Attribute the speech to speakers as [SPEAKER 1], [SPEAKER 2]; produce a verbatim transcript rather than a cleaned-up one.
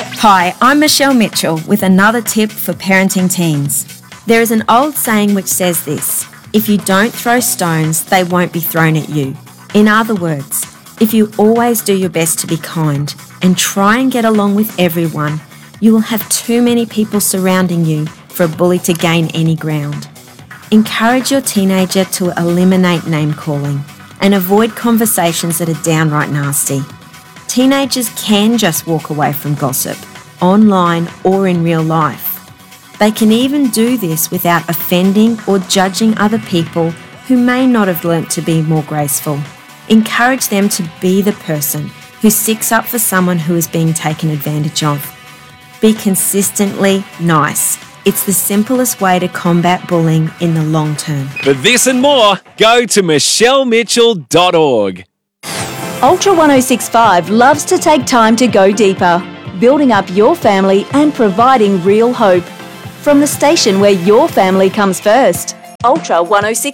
[SPEAKER 1] Hi, I'm Michelle Mitchell with another tip for parenting teens. There is an old saying which says this: if you don't throw stones, they won't be thrown at you. In other words, if you always do your best to be kind and try and get along with everyone, you will have too many people surrounding you for a bully to gain any ground. Encourage your teenager to eliminate name-calling and avoid conversations that are downright nasty. Teenagers can just walk away from gossip, online or in real life. They can even do this without offending or judging other people who may not have learnt to be more graceful. Encourage them to be the person who sticks up for someone who is being taken advantage of. Be consistently nice. It's the simplest way to combat bullying in the long term.
[SPEAKER 2] For this and more, go to michelle mitchell dot org.
[SPEAKER 3] Ultra ten sixty-five loves to take time to go deeper, building up your family and providing real hope. From the station where your family comes first. Ultra ten sixty-five.